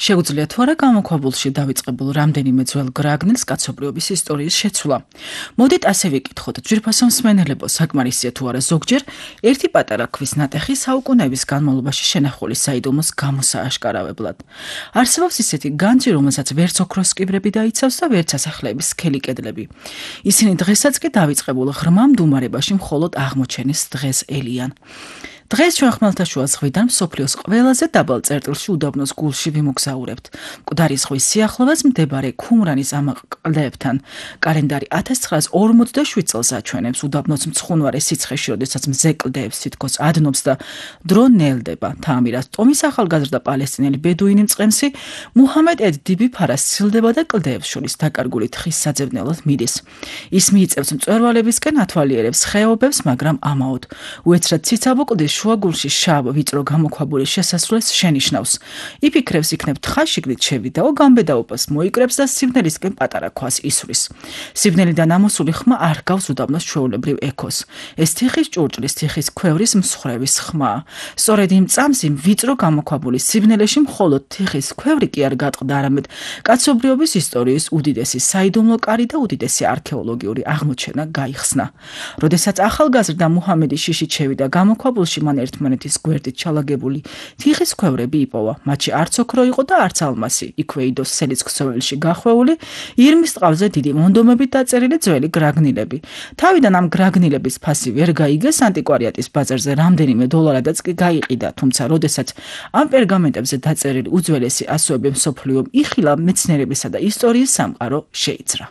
შეუძლია თუ არა გამოქვაბულში დავიწყებულ რამდენიმე ძველ გრაგნილს კაცობრიობის ისტორიის შეცვლა. მოდით ასე ვიკითხოთ, ძვირფასო მსმენელებო, საკმარისია თუ არა ზოგჯერ ერთი პატარა ქვის ნატეხი საუკუნეების განმავლობაში შენახული საიდუმლოს გამოსააშკარავებლად. არსებობს ისეთი განძი, რომელსაც ვერც ოქროს კიბრები დაიცავს და ვერც სასახლეების სქელი კედლები. ისინი დღესაც კი დავიწყებულ ღრმა მდუმარებაში მხოლოდ აღმოჩენის დღეს ელიან. დღეს ჩვენ ხმელთაშუა ზღვიდან მსოფლიოს ყველაზე დაბალ წერტილში უდაბნოს გულში ვიმოგზაურებთ. მკვდარი ზღვის სიახლოვეს მდებარე ქუმრანის ამაყ კლდეებთან. კალენდარი 1947 წელს აჩვენებს უდაბნოს მცხუნვარე სიცხეში, როდესაც მზე კლდეებს თითქოს ადნობს და დრო ნელდება. თამირას ტომის ახალგაზრდა პალესტინელი ბედუინი მწყემსი მუჰამედ ედ-დიბი-ფარას სცილდება და კლდეებს შორის დაკარგული თხის საძებნელად მიდის. ის მიიწევს მწვერვალებისკენ, ათვალიერებს ხეობებს, მაგრამ ამაოდ უეცრად ციცაბო კლდის შუაგულში შავ ვიწრო გამოქვაბულის შესასვლელს შენიშნავს. იფიქრებს იქნებ თხა შიგნით შევიდაო, გამბედაობას მოიკრებს და სიბნელისკენ პატარა ქვას ისვრის. სიბნელიდან ამოსული ხმა არ გავს უდაბნოს ჩვეულებრივ ექოს. ეს თიხის ჭურჭლის, თიხის ქვევრის მსხვრევის ხმაა. სწორედ იმ წამს იმ ვიწრო გამოქვაბულის სიბნელეში მხოლოდ თიხის ქვევრი კი არ გატყდა, არამედ კაცობრიობის ისტორიის უდიდესი საიდუმლო კარი და უდიდესი არქეოლოგიური აღმოჩენა გაიხსნა. როდესაც ახალგაზრდა მუჰამედი შიშით შევიდა გამოქვაბულში, მან ერთმანეთის გვერდით ჩალაგებული თიხის ქვევრები იპოვა. მათში არც ოქრო იყო და არც ალმასი. იქვე იდოს სელის ქსოვილში გახვეული, ირმის ტყავზე დიდი მონდომებით დაწერილი ძველი გრაგნილები. თავიდან ამ გრაგნილების ფასი ვერ გაიგეს, ანტიკვარიატის ბაზარზე რამდენიმე დოლარადაც კი გაიყიდა, თუმცა როდესაც ამ პერგამენტებზე დაწერილი უძველესი ასოები მსოფლიომ იხილა, მეცნიერებისა და ისტორიის სამყარო შეიძრა.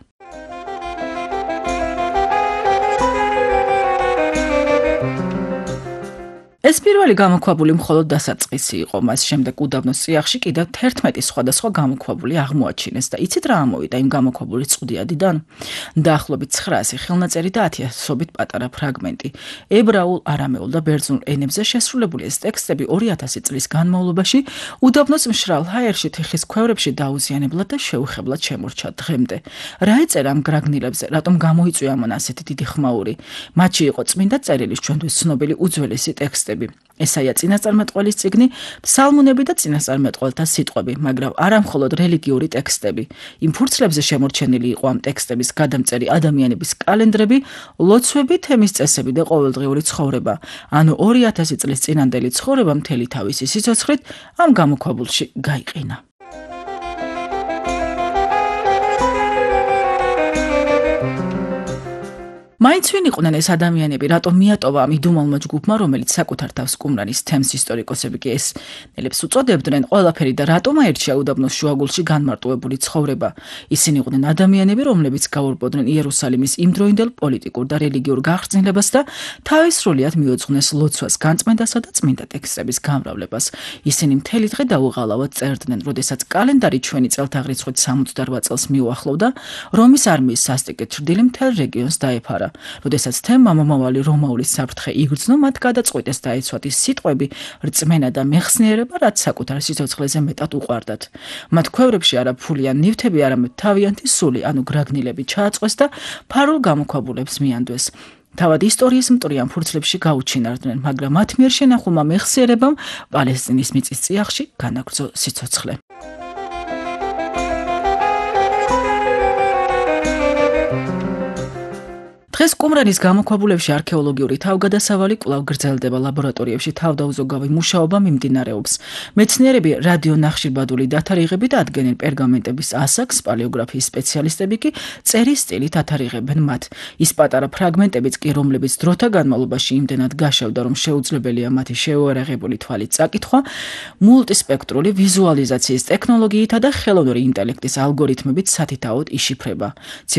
ეს პირველი გამოქვაბული მხოლოდ დასაწყისი იყო, მას შემდეგ უდაბნოს წიაღში კიდევ 11 სხვადასხვა გამოქვაბული აღმოაჩინეს და იცით რა ამოვიდა იმ გამოქვაბულის წვდიადიდან? დაახლოებით 900 ხელნაწერი და 1000-ობით პატარა ფრაგმენტი. ებრაულ, არამეულ და ბერძნულ ენებზე შესრულებული ეს ტექსტები 2000 წლის განმავლობაში უდაბნოს მშრალ ჰაერში თიხის ქვევრებში დაუზიანებლად და შეუხებლად შემორჩა დღემდე. რა ეწერა ამ გრაგნილებზე, რატომ გამოიწვია მან ასეთი დიდი ხმაური? მათში იყო წმინდა წერილის ჩვენთვის ცნობილი უძველესი ტექსტები. ესაა წინასწარმეტყველის წიგნი, ფსალმუნები და წინასწარმეტყველთა სიტყვები, მაგრამ არა მხოლოდ რელიგიური ტექსტები. იმ ფურცლებზე შემორჩენილი იყო ამ ტექსტების გადამწერი ადამიანების კალენდრები, ლოცვები, თემის წესები და ყოველდღიური ცხოვრება. ანუ 2000 წლის წინანდელი ცხოვრება მთელი თავისი სიცოცხლით ამ გამოქვაბულში გაიყინა. მაინც ვინ იყვნენ ეს ადამიანები, რატომ მიატოვა ამ იდუმალმა ჯგუფმა, რომელიც საკუთარ თავს კუმრანის თემს ისტორიკოსები კი ეს ნელებს უწოდებდნენ, ყველაფერი და რატომ აირჩია უდაბნოს შუაგულში განმარტოვებული ცხოვრება? ისინი იყვნენ ადამიანები, რომლებიც გაურბოდნენ იერუსალიმის იმდროინდელ პოლიტიკურ და რელიგიურ გაღრრძნილებას და თავისრულიად მიოძღვნეს ლოცვას, განწმენდასა და წმინდა ტექსტების გამრავლებას. ისინი მთელი დღე დაუღალავად წერდნენ, როდესაც კალენდარი ჩვენი წელთაღრიცხვით 68 წელს მიუახლოვდა, რომის არმიის სასტიკი ჩრდილი მთელ რეგიონს დაეფარა. როდესაც თემმა მომავალი რომაული საფრთხე იგრძნო, მათ გადაწყვიტეს დაეცვათ ის სიტყვები, რწმენა და მეხსნიერება, რაც საკუთარ სიცოცხლეზე მეტად უყვარდათ. მათ ქვევრებში არა ფული ან ნივთები, არამედ თავიანთი სული, ანუ გრაგნილები ჩააწყვეს და ფარულ გამოქვაბულებს მიანდვეს. თავად ისტორიის მტვრიან ფურცლებში გაუჩინარდნენ, მაგრამ მათ მიერ შენახულმა მეხსიერებამ პალესტინის მიწის წიაღში განაგრძო სიცოცხლე. დღეს კუმრანის გამოქვაბულებში არქეოლოგიური თავგადასავალი კვლავ გრძელდება, ლაბორატორიებში თავდაუზოგავი მუშაობა მიმდინარეობს. მეცნიერები რადიონახშირბადული დათარიღებით ადგენენ პერგამენტების ასაკს, პალეოგრაფიის სპეციალისტები კი წერის სტილით ათარიღებენ მათ. ის პატარა ფრაგმენტებიც კი, რომლებიც დროთა განმავლობაში იმდენად გაშავდა, რომ შეუძლებელია მათი შეუარაღებული თვალით წაკითხვა, მულტისპექტრული ვიზუალიზაციის ტექნოლოგიითა და ხელოვნური ინტელექტის ალგორითმებით სათითაოდ იშიფრება.